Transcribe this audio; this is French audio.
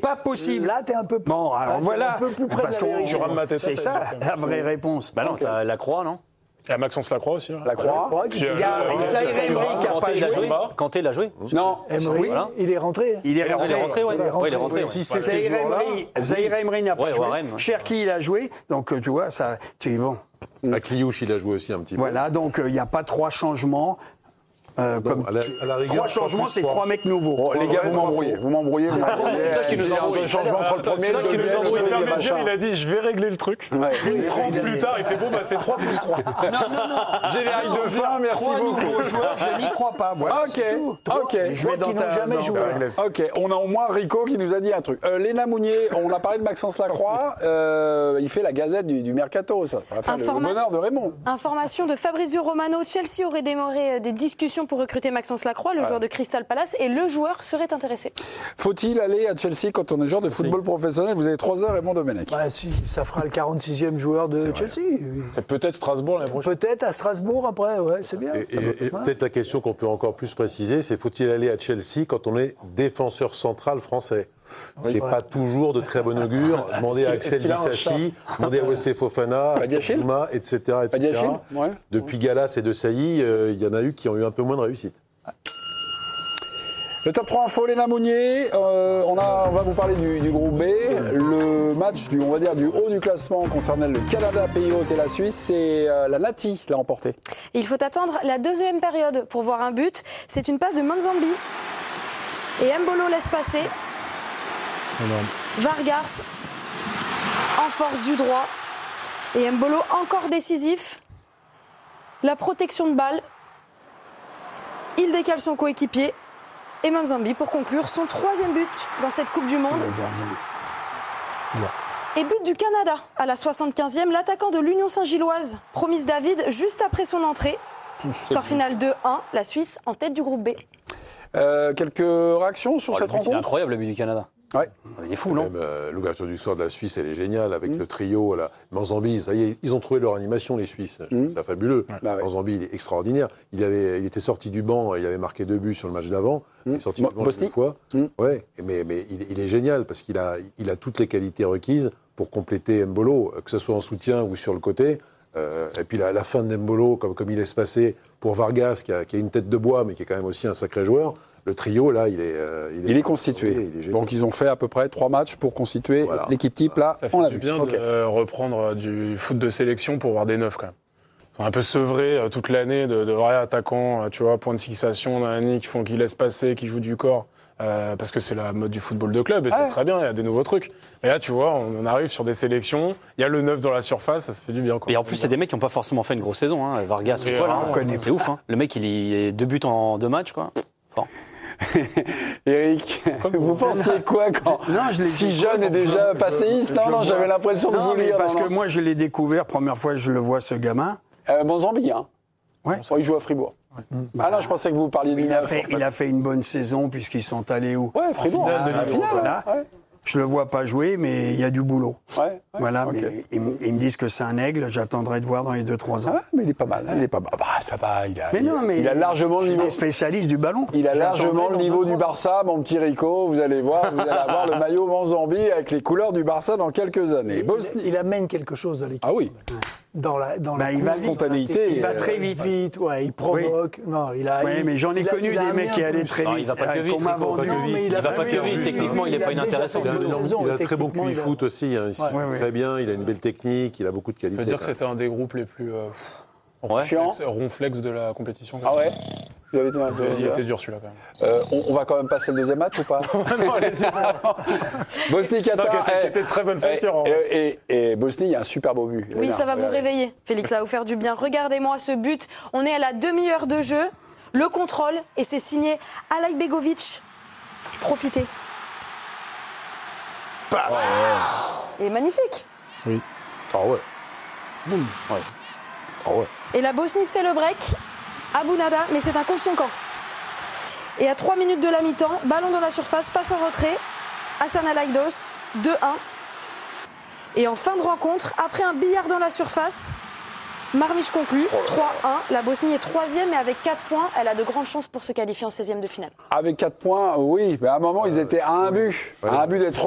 pas possible. Là, t'es un peu plus, bon, alors voilà, un peu plus près parce de la qu'on vérité. c'est ça la vraie réponse. Bah non, t'as Lacroix, non? Il y a Maxence Lacroix aussi. Ouais. Lacroix, Il y a Zaïre Emery qui n'a pas joué. Kanté l'a joué? Non. Emery, Voilà. il est rentré. Il est rentré. Ouais, il est rentré. Si c'est Zaïre Emery n'a pas Ouais, joué. Warren. Cherki, il a joué. Donc, tu vois, ça, bon. Akliouche, il a joué aussi un petit peu. Voilà, donc il n'y a pas 3 changements. Comme à la rigueur, 3 changements, c'est 3 mecs nouveaux. Bon, les gars, vous m'embrouillez. C'est toi qui nous embrouille. Un changement entre le premier et le qui nous deuxième. embrouille. Il a dit je vais régler le truc. Ouais. 30 plus tard, il fait bon, bah c'est 3 plus 3. Générique de fin, merci 3 beaucoup. nouveaux joueurs, je n'y crois pas. Voilà, Ok, c'est tout. ok. Je vais dans ta jamais joué. Ok, on a au moins Rico qui nous a dit un truc. Léna Mounier, on a parlé de Maxence Lacroix, il fait la gazette du Mercato, ça va faire le bonheur de Raymond. Information de Fabrizio Romano, Chelsea aurait démarré des discussions pour recruter Maxence Lacroix, le joueur de Crystal Palace, et le joueur serait intéressé. Faut-il aller à Chelsea quand on est joueur de football professionnel? Vous avez 3 heures, Raymond Domenech. Bah, si, ça fera le 46e joueur de Chelsea. C'est peut-être Strasbourg l'année prochaine. Peut-être à Strasbourg après, ouais, c'est bien. Et peut-être la question qu'on peut encore plus préciser, c'est faut-il aller à Chelsea quand on est défenseur central français? C'est pas toujours de très bon augure. Demandez à Axel Disassi, demandez à Wesley Fofana, à Zuma, etc. Ouais. Depuis Gallas et De Sailly, il y en a eu qui ont eu un peu moins de réussite. Le top 3 info, Léna Mounier. On va vous parler du groupe B. Le match du haut du classement concernait le Canada, Pays Hôtes et la Suisse. Et la Nati l'a emporté. Il faut attendre la deuxième période pour voir un but. C'est une passe de Manzambi. Et Mbolo laisse passer. Vargas en force du droit. Et Mbolo encore décisif. La protection de balle. Il décale son coéquipier. Et Manzambi pour conclure son 3e but dans cette Coupe du Monde. Et but du Canada à la 75e, l'attaquant de l'Union Saint-Gilloise, Promise David, juste après son entrée. Score final 2-1, la Suisse en tête du groupe B. Quelques réactions sur cette Il est rencontre? incroyable, le but du Canada. Ouais. Il est fou, non? Même l'ouverture du soir de la Suisse, elle est géniale, avec le trio, là. Manzambi, ça y est, ils ont trouvé leur animation, les Suisses. C'est fabuleux. Manzambi, il est extraordinaire. Il était sorti du banc, il avait marqué 2 buts sur le match d'avant. Il est sorti du banc une fois. Ouais, mais il est génial, parce qu'il a toutes les qualités requises pour compléter Mbolo, que ce soit en soutien ou sur le côté. Et puis la fin de Mbolo, comme il laisse passer pour Vargas, qui a une tête de bois, mais qui est quand même aussi un sacré joueur. Le trio, là, il est constitué. Donc, ils ont fait à peu près 3 matchs pour constituer l'équipe type. Là, ça fait du bien de reprendre du foot de sélection pour voir des neufs, quand même. Ils sont un peu sevrés toute l'année de vrais attaquants, tu vois, point de fixation, qui laissent passer, qui jouent du corps. Parce que c'est la mode du football de club et c'est très bien, il y a des nouveaux trucs. Et là, tu vois, on arrive sur des sélections, il y a le neuf dans la surface, ça se fait du bien. Quoi. Et en plus, c'est des mecs qui n'ont pas forcément fait une grosse saison. Hein. Vargas ou quoi, là, c'est ouf. Hein. Le mec, il est 2 buts en 2 matchs, quoi. Fort. Eric, vous pensiez quoi quand si jeune et déjà passéiste? Non, j'avais l'impression de vous lire. Parce que moi, je l'ai découvert, première fois que je le vois, ce gamin. Manzambi, hein. Ouais. Il joue à Fribourg. Ah non, je pensais que vous parliez de il a fait une bonne saison, puisqu'ils sont allés où? Ouais, Fribourg. Voilà. Je le vois pas jouer, mais il y a du boulot. Voilà, okay. Mais ils me disent que c'est un aigle, j'attendrai de voir dans les 2-3 ans. Ah, mais il est pas mal, il est pas mal. Bah, ça va, il a largement le niveau. Il est spécialiste du ballon. Il a largement le niveau du Barça, mon petit Rico. Vous allez voir, vous allez avoir le maillot Manzambi avec les couleurs du Barça dans quelques années. Il amène quelque chose dans l'équipe. Ah oui. Dans la spontanéité. Il va très vite. Ouais, il provoque. Oui. Non, mais j'en ai connu des mecs qui allaient très vite. Il va pas que vite. On m'a vendu. Il va pas que vite. Techniquement, il n'est pas inintéressant. Il a un très bon QI foot aussi. Très bien, il a une belle technique, il a beaucoup de qualité. Je peux dire que c'était un des groupes les plus ronflex de la compétition. Ah ouais. Il était dur celui-là quand même. On va quand même passer le deuxième match ou pas? Non, allez-y. Bosnie-Qatar. C'était très bonne facture. Et Bosnie, il y a un super beau but. Oui, ça va vous réveiller. Félix, ça va vous faire du bien. Regardez-moi ce but. On est à la demi-heure de jeu. Le contrôle, et c'est signé Alajbegovic. Profitez. Paf. Il est magnifique. Oui. Ah ouais. Boum. Ouais. Ah ouais. Et la Bosnie fait le break. Abou Nada, mais c'est un contre son camp. Et à 3 minutes de la mi-temps, ballon dans la surface, passe en retrait. Hassan Alaidos, 2-1. Et en fin de rencontre, après un billard dans la surface, Marmich conclut, 3-1. La Bosnie est 3e, mais avec 4 points, elle a de grandes chances pour se qualifier en 16e de finale. Avec 4 points, oui. Mais à un moment, ils étaient à un but. À un but d'être